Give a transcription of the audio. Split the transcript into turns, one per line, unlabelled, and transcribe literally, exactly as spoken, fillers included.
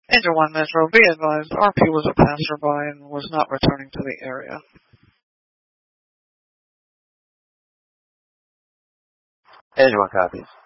Angel one Metro, be advised, R P was a passerby and was not returning to the area.
Angel one copies.